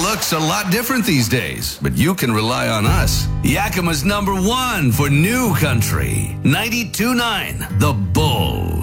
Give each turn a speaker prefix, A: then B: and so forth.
A: looks a lot different these days, but you can rely on us. Yakima's #1 for new country. 92.9 The Bull.